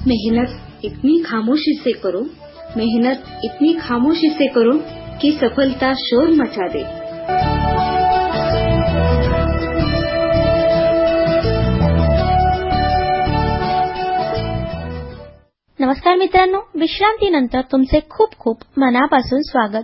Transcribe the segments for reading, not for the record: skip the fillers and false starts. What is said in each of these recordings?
मेहनत इतनी खामोशी से करो कि सफलता शोर मचा दे। नमस्कार मित्रांनो, विश्रांतीनंतर तुमचे खूप खूप मनापासून स्वागत।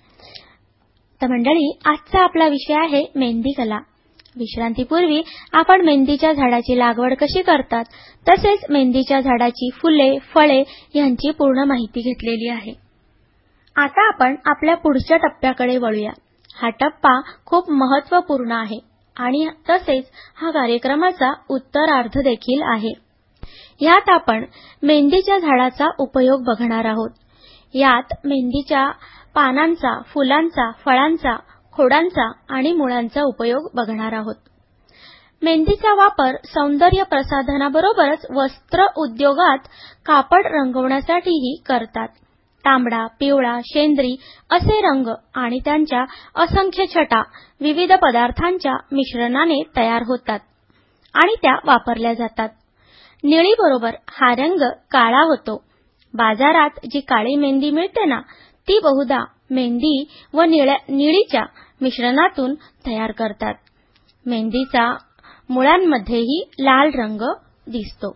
तर मंडळी, आजचा आपला विषय आहे मेहंदी कला। विश्रांतीपूर्वी आपण मेहंदीच्या झाडाची लागवड कशी करतात, तसेच मेहंदीच्या झाडाची फुले, फळे यांची पूर्ण माहिती घेतलेली आहे। आता आपण आपल्या पुढच्या टप्प्याकडे वळूया। हा टप्पा खूप महत्त्वपूर्ण आहे आणि तसेच हा कार्यक्रमाचा उत्तरार्ध देखील आहे। यात आपण मेहंदीच्या झाडाचा उपयोग बघणार आहोत। यात मेहंदीच्या पानांचा, फुलांचा, फळांचा, खोडांचा आणि मुळांचा उपयोग बघणार आहोत। मेहंदीचा वापर सौंदर्य प्रसाधनाबरोबरच वस्त्र उद्योगात कापड रंगवण्यासाठीही करतात। तांबडा, पिवळा, शेंद्री असे रंग आणि त्यांच्या असंख्य छटा विविध पदार्थांच्या मिश्रणाने तयार होतात आणि त्या वापरल्या जातात। निळीबरोबर हा रंग काळा होतो। बाजारात जी काळी मेहंदी मिळते ना, ती बहुधा मेहंदी व निळीच्या मिश्रणातून तयार करतात। मेहंदीचा मुळांमध्येही लाल रंग दिसतो।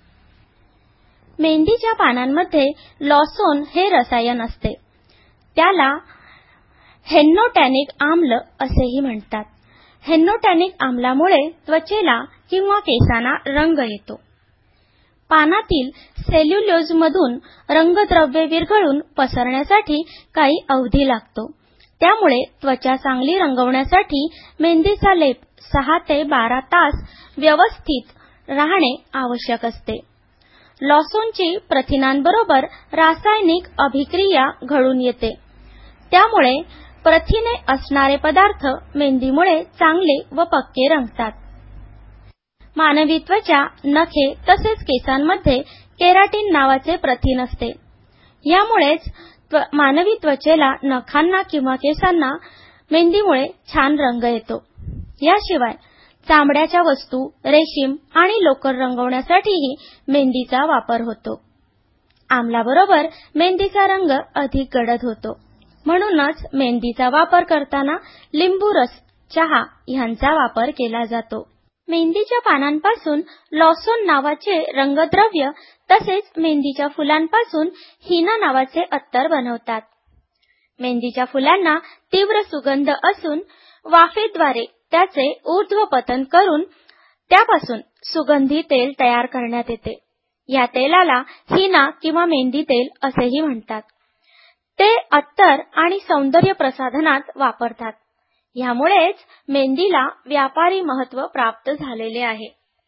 मेहंदीच्या पानांमध्ये लॉसोन हे रसायन असते। त्याला हेप्नोटॅनिक आम्ल असेही म्हणतात। हेप्नोटॅनिक आम्लामुळे त्वचेला किंवा केसांना रंग येतो। पानातील सेल्युलोजमधून रंगद्रव्ये विरघळून पसरण्यासाठी काही अवधी लागतो। त्यामुळे त्वचा चांगली रंगवण्यासाठी मेहंदीचा लेप 6 ते 12 तास व्यवस्थित राहणे आवश्यक असते। लॉसोनची प्रथिनांबरोबर रासायनिक अभिक्रिया घडून येते। त्यामुळे प्रथिने असणारे पदार्थ मेहंदीमुळे चांगले व पक्के रंगतात। मानवी त्वचा, नखे तसेच केसांमध्ये केराटिन नावाचे प्रथिन असते। यामुळेच मानवी त्वचेला, नखांना किंवा केसांना मेहंदीमुळे छान रंग येतो। याशिवाय चामड्याच्या वस्तू, रेशीम आणि लोकर रंगवण्यासाठीही मेहंदीचा वापर होतो। आम्लाबरोबर मेहंदीचा रंग अधिक गडद होतो। म्हणूनच मेहंदीचा वापर करताना लिंबू रस, चहा यांचा वापर केला जातो। मेहंदीच्या पानांपासून लॉसोन नावाचे रंगद्रव्य तसेच मेहंदीच्या फुलांपासून हिना नावाचे अत्तर बनवतात। मेहंदीच्या फुलांना तीव्र सुगंध असून वाफेद्वारे त्याचे ऊर्ध्वपतन करून त्यापासून सुगंधी तेल तयार करण्यात येते। या तेलाला हिना किंवा मेहंदी तेल असेही म्हणतात। ते अत्तर आणि सौंदर्य प्रसाधनात वापरतात। यामुळेच मेहंदीला व्यापारी महत्त्व प्राप्त झालेले आहे।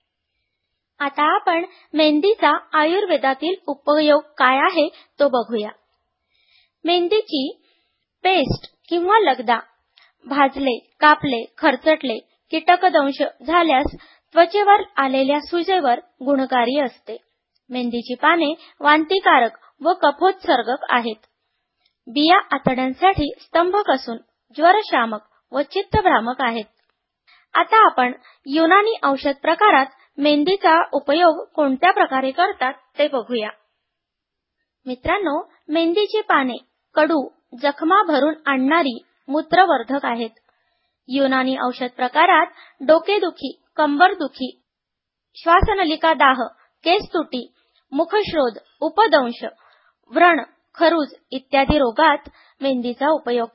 आता आपण मेहंदीचा आयुर्वेदातील उपयोग काय आहे तो बघूया। मेहंदीची पेस्ट किंवा लगदा भाजले, कापले, खरचटले, कीटकदंश झाल्यास त्वचेवर आलेल्या सुजेवर गुणकारी असते। मेहंदीची पाने वांतिकारक व कफोत्सर्गक आहेत। बिया आतड्यांसाठी स्तंभक असून ज्वरशामक व चित्तभ्रामक आहेत। आता आपण युनानी औषध प्रकारात मेहंदीचा उपयोग कोणत्या प्रकारे करतात ते बघूया। मित्रांनो, मेहंदीची पाने कडू, जखमा भरून आणणारी मूत्रवर्धक आहेत। युनानी औषध प्रकारात डोकेदुखी, कंबरदुखी, श्वासनलिका दाह, केसतुटी, मुखश्रोध, उपदंश, व्रण, खरूज इत्यादी रोगात मेहंदीचा उपयोग